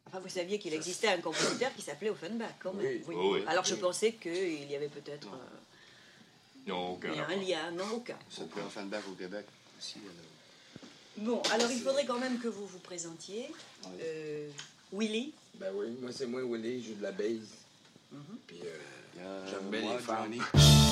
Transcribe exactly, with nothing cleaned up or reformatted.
Enfin, vous saviez qu'il existait un compositeur qui s'appelait Offenbach, quand même. Oui. Oui. Oh, oui. Alors je pensais qu'il y avait peut-être euh, Non, aucun il y a un rapport. lien. Non, aucun. Ça peut Offenbach au Québec aussi. Alors. Bon, alors il faudrait quand même que vous vous présentiez. Oui. Euh, Willy. Ben oui, moi c'est moi Willy, je joue de la bass. Mhm. Puis euh, Euh, j'aime bien moi, les femmes. Johnny.